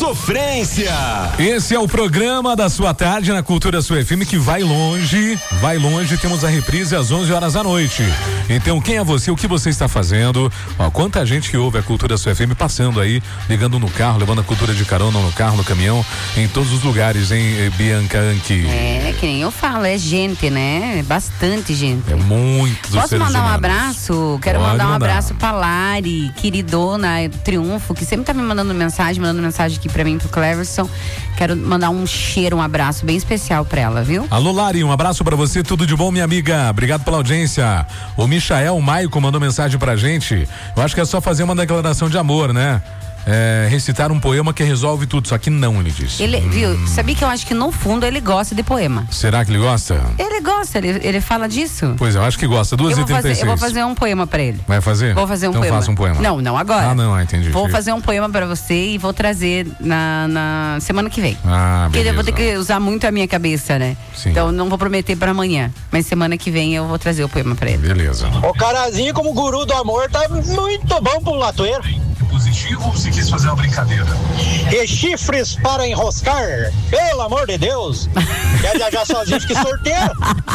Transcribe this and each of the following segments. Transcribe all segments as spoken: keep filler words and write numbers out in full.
Sofrência. Esse é o programa da sua tarde na Cultura Sua F M que vai longe, vai longe. Temos a reprise às onze horas da noite. Então, quem é você? O que você está fazendo? Ó, quanta gente que ouve a Cultura Sua F M passando aí, ligando no carro, levando a cultura de carona no carro, no caminhão, em todos os lugares, hein, Bianca Anki? É, que nem eu falo, é gente, né? Bastante gente. É muito. Posso mandar humanos. um abraço? Quero Pode mandar um mandar. abraço pra Lari, queridona, Triunfo, que sempre tá me mandando mensagem, mandando mensagem aqui pra mim, pro Cleverson. Quero mandar um cheiro, um abraço bem especial pra ela, viu? Alô, Lari, um abraço pra você, tudo de bom, minha amiga. Obrigado pela audiência. O Michael Maico mandou mensagem pra gente. Eu acho que é só fazer uma declaração de amor, né? É, recitar um poema que resolve tudo, só que não, ele disse. Ele, hum. viu, sabia que eu acho que no fundo ele gosta de poema. Será que ele gosta? Ele gosta, ele, ele fala disso. Pois eu acho que gosta. duas Eu e vou, trinta e fazer, seis. eu vou fazer um poema pra ele. Vai fazer? Vou fazer um então poema. faça um poema. Não, não agora. Ah, não, entendi. Vou fazer um poema pra você e vou trazer na, na semana que vem. Ah, Porque beleza. eu vou ter que usar muito a minha cabeça, né? Sim. Então não vou prometer pra amanhã. Mas semana que vem eu vou trazer o poema pra ele. Beleza. O carazinho como guru do amor tá muito bom pro latoeiro. Positivo, você quis fazer uma brincadeira. E chifres para enroscar, pelo amor de Deus. Quer viajar sozinho, fique sorteiro.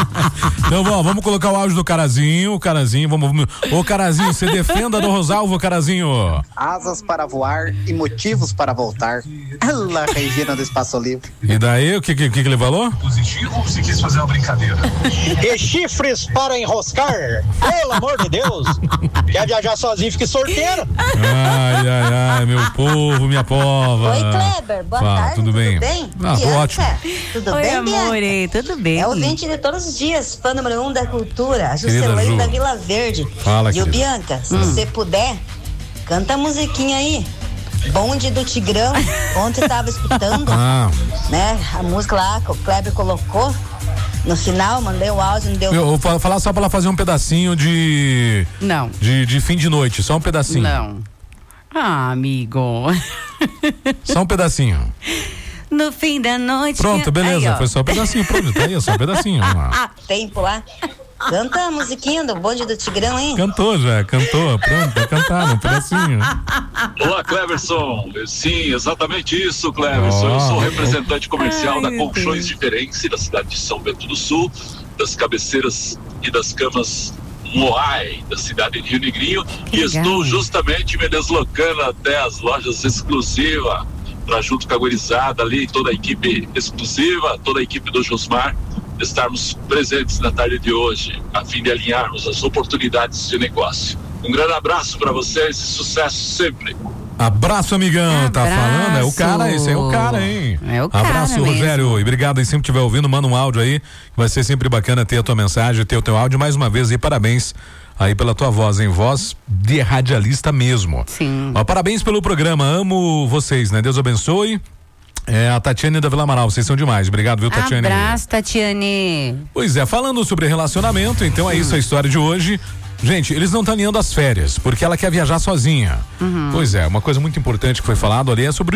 Então, bom, vamos colocar o áudio do Carazinho, o Carazinho, vamos, vamos. Ô, Carazinho, você defenda do Rosalvo, Carazinho. Asas para voar e motivos para voltar. Ela, Regina do Espaço Livre. E daí, o que, que, que ele falou? Positivo, você quis fazer uma brincadeira. E chifres para enroscar, pelo amor de Deus. Quer viajar sozinho, fique sorteiro. Ai, ai, ai, meu povo, minha pova. Oi, Kleber, boa Fala, tarde, tudo tudo bem? bem? Ah, tô Bianca, ótimo. Tudo Oi, bem, amor, Bianca? tudo bem? É ouvinte de todos os dias, fã número um da cultura, a Querida Juscelane Ju. da Vila Verde. Fala, E o querida. Bianca, se você puder, canta a musiquinha aí. Bonde do Tigrão, ontem tava escutando, Ah, né? A música lá que o Kleber colocou. No final, mandei o áudio, não deu. eu vou fa- falar só pra ela fazer um pedacinho de. Não. De, de fim de noite, só um pedacinho. Não. Ah, amigo. Só um pedacinho. No fim da noite. Pronto, beleza, Aí, ó. foi só um pedacinho, pronto, tá aí, só um pedacinho. Vamos lá. Ah, tempo lá. Canta a musiquinha do Bonde do Tigrão, hein? Cantou já, cantou, pronto, vai cantar um pedacinho. Olá, Cleverson. Sim, exatamente isso, Cleverson. Oh. Eu sou representante comercial Ai, da meu Colchões Deus. Diferença da cidade de São Bento do Sul, das cabeceiras e das camas Moai, da cidade de Rio Negrinho, Que e legal. estou justamente me deslocando até as lojas exclusivas, para junto com a gurizada ali, toda a equipe exclusiva, toda a equipe do Josmar, estarmos presentes na tarde de hoje, a fim de alinharmos as oportunidades de negócio. Um grande abraço para vocês e sucesso sempre. Abraço, amigão, tá Abraço. falando? É o cara, esse é o cara, hein? É o cara Abraço, mesmo. Rogério, e obrigado aí, sempre estiver ouvindo, manda um áudio aí, vai ser sempre bacana ter a tua mensagem, ter o teu áudio, mais uma vez aí, parabéns aí pela tua voz, hein? Voz de radialista mesmo. Sim. Ó, parabéns pelo programa, amo vocês, né? Deus abençoe. É a Tatiane da Vila Amaral, vocês são demais, obrigado, viu, Tatiane? Abraço, Tatiane. Pois é, falando sobre relacionamento, então é isso a história de hoje. Gente, eles não estão alinhando as férias, porque ela quer viajar sozinha. Pois é, uma coisa muito importante que foi falado ali é sobre